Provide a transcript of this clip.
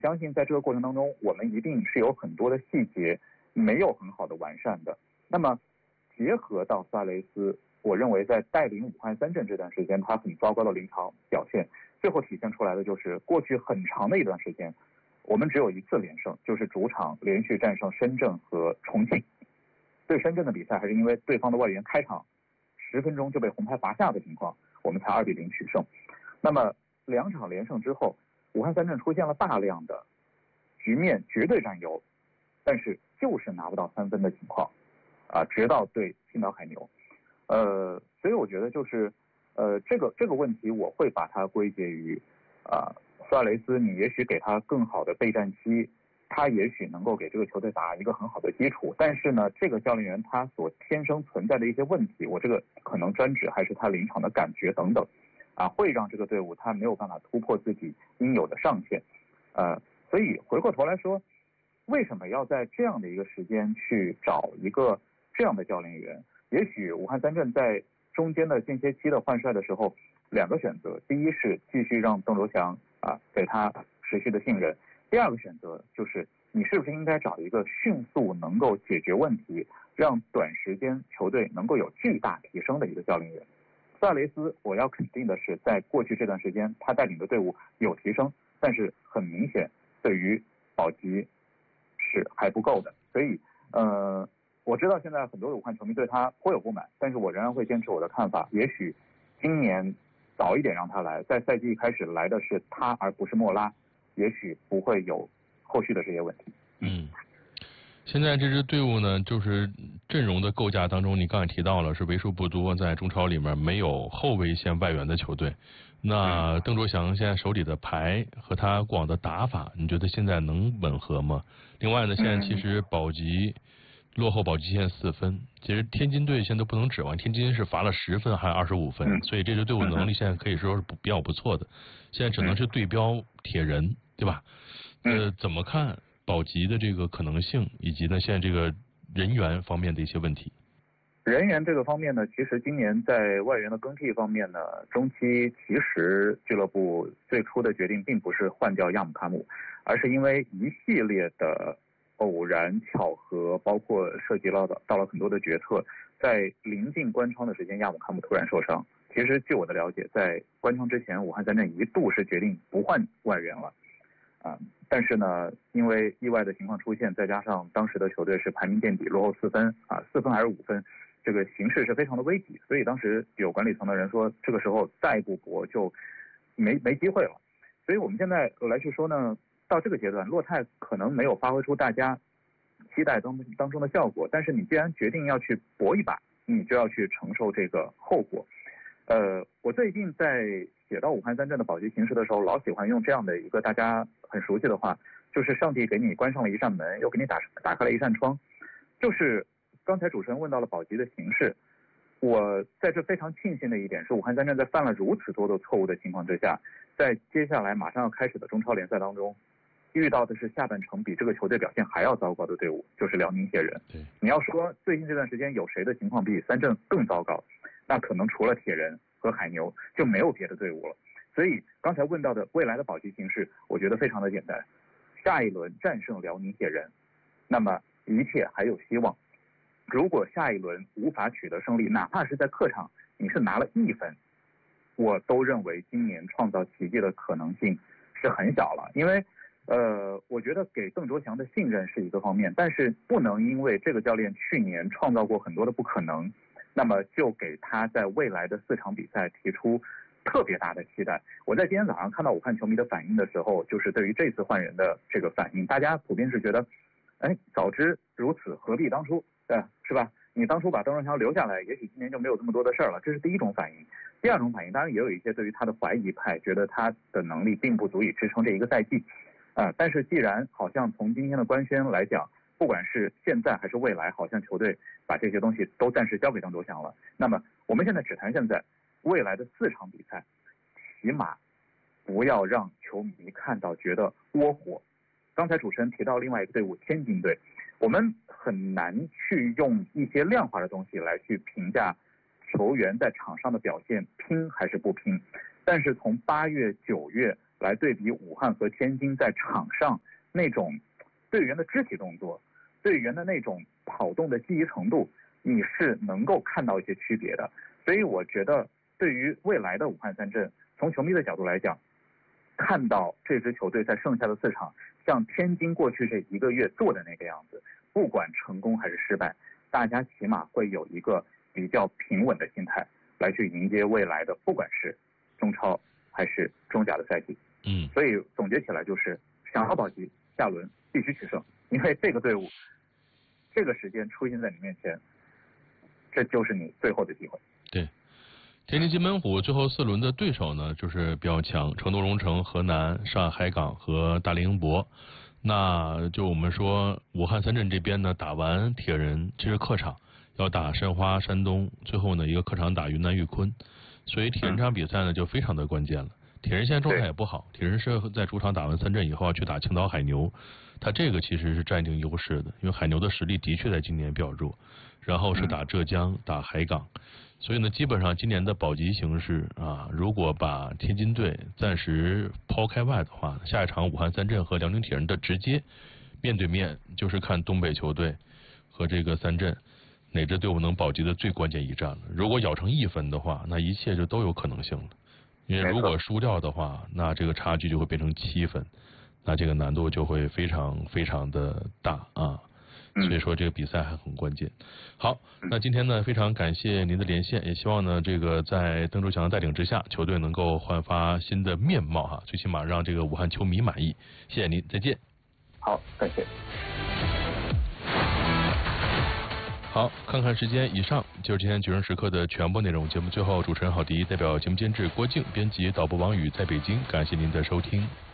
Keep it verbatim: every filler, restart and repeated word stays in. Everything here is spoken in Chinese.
相信在这个过程当中，我们一定是有很多的细节没有很好的完善的。那么结合到苏亚雷斯，我认为在带领武汉三镇这段时间，他很糟糕的临场表现，最后体现出来的就是过去很长的一段时间，我们只有一次连胜，就是主场连续战胜深圳和重庆。对深圳的比赛还是因为对方的外援开场十分钟就被红牌罚下的情况，我们才二比零取胜。那么两场连胜之后，武汉三镇出现了大量的局面绝对占优，但是就是拿不到三分的情况啊，直到对青岛海牛。呃，所以我觉得就是呃这个这个问题我会把它归结于啊苏亚雷斯，你也许给他更好的备战期，他也许能够给这个球队打一个很好的基础，但是呢，这个教练员他所天生存在的一些问题，我这个可能专指还是他临场的感觉等等，啊，会让这个队伍他没有办法突破自己应有的上限，呃，所以回过头来说，为什么要在这样的一个时间去找一个这样的教练员？也许武汉三镇在中间的间歇期的换帅的时候，两个选择，第一是继续让邓卓翔啊给他持续的信任。第二个选择就是你是不是应该找一个迅速能够解决问题，让短时间球队能够有巨大提升的一个教练员。苏亚雷斯，我要肯定的是，在过去这段时间他带领的队伍有提升，但是很明显对于保级是还不够的。所以呃，我知道现在很多的武汉球迷对他颇有不满，但是我仍然会坚持我的看法，也许今年早一点让他来，在赛季一开始来的是他而不是莫拉，也许不会有后续的这些问题。 嗯，现在这支队伍呢，就是阵容的构架当中，你刚才提到了是为数不多在中超里面没有后卫线外援的球队。那邓卓翔现在手里的牌和他过往的打法，你觉得现在能吻合吗？另外呢，现在其实保级落后保级线四分，其实天津队现在都不能指望，天津是罚了十分还有二十五分，所以这支队伍能力现在可以说是比较不错的，现在只能是对标铁人，对吧？呃，怎么看保级的这个可能性，以及呢现在这个人员方面的一些问题？ 人员这个方面呢，其实今年在外援的更替方面呢，中期其实俱乐部最初的决定并不是换掉亚姆卡姆，而是因为一系列的偶然巧合，包括涉及到的到了很多的决策，在临近关窗的时间，亚姆卡姆突然受伤。其实据我的了解，在关窗之前，武汉三镇一度是决定不换外援了。啊，但是呢，因为意外的情况出现，再加上当时的球队是排名垫底，落后四分啊，四分还是五分，这个形势是非常的危急，所以当时有管理层的人说，这个时候再不搏就没没机会了。所以我们现在来去说呢，到这个阶段，洛泰可能没有发挥出大家期待当当中的效果，但是你既然决定要去搏一把，你就要去承受这个后果。呃，我最近在写到武汉三镇的保级形势的时候，老喜欢用这样的一个大家很熟悉的话，就是上帝给你关上了一扇门，又给你打打开了一扇窗。就是刚才主持人问到了保级的形势，我在这非常庆幸的一点是，武汉三镇在犯了如此多的错误的情况之下，在接下来马上要开始的中超联赛当中，遇到的是下半程比这个球队表现还要糟糕的队伍，就是辽宁铁人。你要说最近这段时间有谁的情况比三镇更糟糕，那可能除了铁人和海牛就没有别的队伍了。所以刚才问到的未来的保级形势，我觉得非常的简单，下一轮战胜辽宁铁人，那么一切还有希望。如果下一轮无法取得胜利，哪怕是在客场你是拿了一分，我都认为今年创造奇迹的可能性是很小了。因为呃，我觉得给邓卓翔的信任是一个方面，但是不能因为这个教练去年创造过很多的不可能，那么就给他在未来的四场比赛提出特别大的期待。我在今天早上看到武汉球迷的反应的时候，就是对于这次换人的这个反应，大家普遍是觉得，哎，早知如此何必当初，对，是吧？你当初把邓卓翔留下来，也许今年就没有这么多的事儿了。这是第一种反应。第二种反应，当然也有一些对于他的怀疑派，觉得他的能力并不足以支撑这一个赛季。啊、呃，但是既然好像从今天的官宣来讲，不管是现在还是未来，好像球队把这些东西都暂时交给邓卓翔了。那么我们现在只谈现在，未来的四场比赛，起码不要让球迷看到觉得窝火。刚才主持人提到另外一个队伍天津队，我们很难去用一些量化的东西来去评价球员在场上的表现拼还是不拼。但是从八月、九月来对比武汉和天津在场上那种队员的肢体动作、队员的那种跑动的记忆程度，你是能够看到一些区别的。所以我觉得对于未来的武汉三镇，从球迷的角度来讲，看到这支球队在剩下的四场像天津过去这一个月做的那个样子，不管成功还是失败，大家起码会有一个比较平稳的心态来去迎接未来的，不管是中超还是中甲的赛季。 嗯， 所以总结起来就是想要保级，下轮必须取胜，因为这个队伍这个时间出现在你面前，这就是你最后的机会。 对，天津津门虎最后四轮的对手呢，就是比较强，成都蓉城、河南、上海海港和大连英博。那就我们说武汉三镇这边呢，打完铁人，这是客场要打申花、山东，最后呢一个客场打云南玉坤，所以铁人这场比赛呢就非常的关键了。铁人现在状态也不好，铁人是在主场打完三镇以后要去打青岛海牛，他这个其实是占一定优势的，因为海牛的实力的确在今年比较弱，然后是打浙江、打海港，所以呢基本上今年的保级形势啊，如果把天津队暂时抛开外的话，下一场武汉三镇和辽宁铁人的直接面对面，就是看东北球队和这个三镇哪支队伍能保级的最关键一战了。如果咬成一分的话，那一切就都有可能性了。因为如果输掉的话，那这个差距就会变成七分，那这个难度就会非常非常的大啊。所以说这个比赛还很关键。好，那今天呢非常感谢您的连线，也希望呢这个在邓卓翔的带领之下，球队能够焕发新的面貌哈，最起码让这个武汉球迷满意。谢谢您，再见。 好，感谢。 好，看看时间，以上就是今天决胜时刻的全部内容。节目最后，主持人郝迪代表节目监制郭静，编辑导播王宇在北京，感谢您的收听。